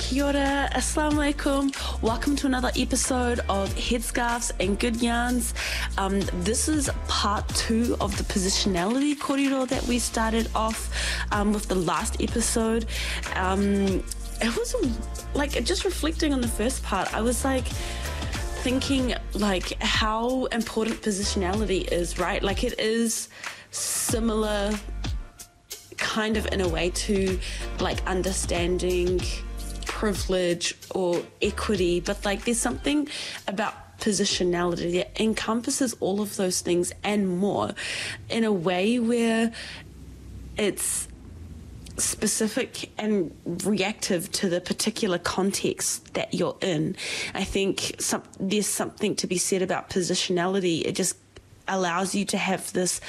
Kia ora, assalamu alaikum. Welcome to another episode of Headscarves and Good Yarns. This is part 2 of the positionality kōrero that we started off with the last episode. It was like, just reflecting on the first part, I was like thinking like how important positionality is, right? Like it is similar kind of in a way to like understanding privilege or equity, but like there's something about positionality that encompasses all of those things and more in a way where it's specific and reactive to the particular context that you're in. I think there's something to be said about positionality. It just allows you to have this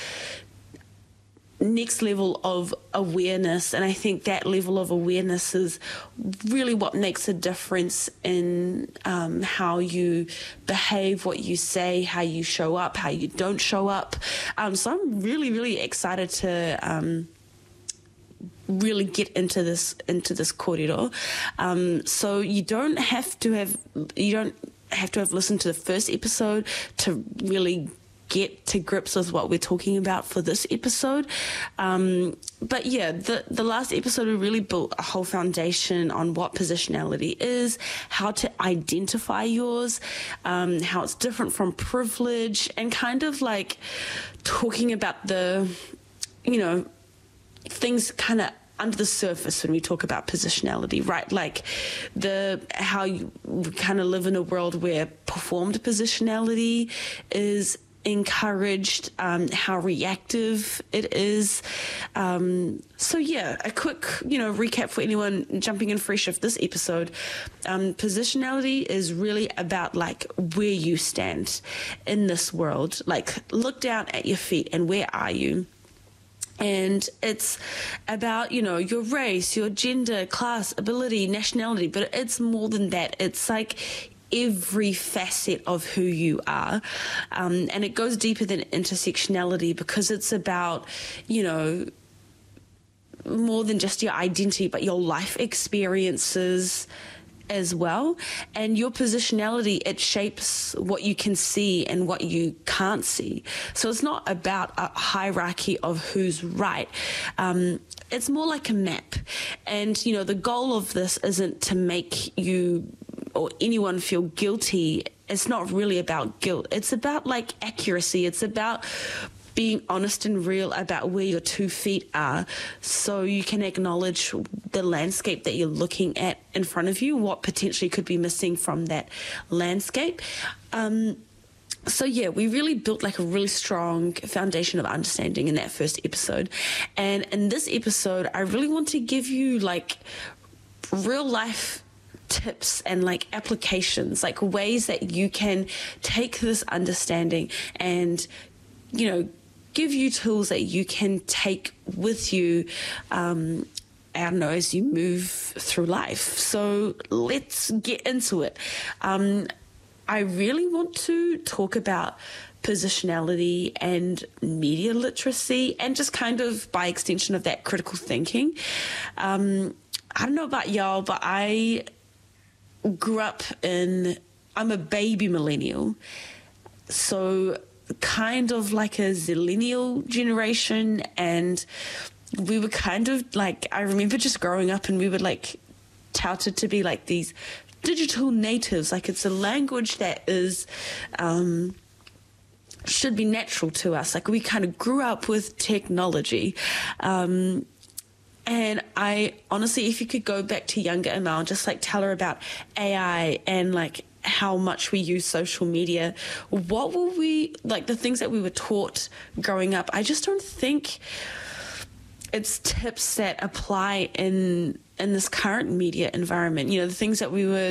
next level of awareness, and I think that level of awareness is really what makes a difference in how you behave, what you say, how you show up, how you don't show up. So I'm really excited to really get into this kōrero. So you don't have to have listened to the first episode to really get to grips with what we're talking about for this episode. But yeah, the last episode we really built a whole foundation on what positionality is, how to identify yours, how it's different from privilege, and kind of like talking about the, things kind of under the surface when we talk about positionality, right? Like how we kind of live in a world where performed positionality is encouraged, how reactive it is. So yeah, a quick, recap for anyone jumping in fresh of this episode. Positionality is really about like where you stand in this world. Like look down at your feet and where are you? And it's about, your race, your gender, class, ability, nationality, but it's more than that. It's like every facet of who you are. And it goes deeper than intersectionality because it's about, more than just your identity, but your life experiences as well. And your positionality, it shapes what you can see and what you can't see. So it's not about a hierarchy of who's right. It's more like a map. And, the goal of this isn't to make you or anyone feel guilty. It's not really about guilt. It's about like accuracy. It's about being honest and real about where your 2 feet are so you can acknowledge the landscape that you're looking at in front of you, what potentially could be missing from that landscape. So yeah, we really built like a really strong foundation of understanding in that first episode. And in this episode, I really want to give you like real life tips and like applications, like ways that you can take this understanding and, give you tools that you can take with you, as you move through life. So let's get into it. I really want to talk about positionality and media literacy and just kind of by extension of that critical thinking. I don't know about y'all, but I grew up I'm a baby millennial. So kind of like a zillennial generation, and we were kind of like, I remember just growing up and we were like touted to be like these digital natives. Like it's a language that is should be natural to us. Like we kind of grew up with technology. And I honestly, if you could go back to younger Amal, just like tell her about AI and like how much we use social media, what were we, like the things that we were taught growing up, I just don't think it's tips that apply in this current media environment. The things that we were